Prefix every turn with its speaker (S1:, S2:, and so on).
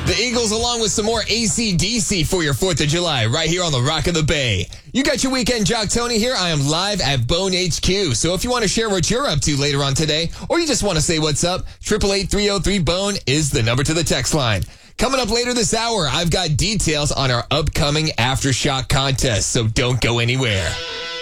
S1: The Eagles along with some more AC/DC for your 4th of July right here on the Rock of the Bay. You got your weekend Jock Tony here. I am live at Bone HQ. So if you want to share what you're up to later on today, or you just want to say what's up, 888-303-BONE is the number to the text line. Coming up later this hour, I've got details on our upcoming Aftershock contest, so don't go anywhere.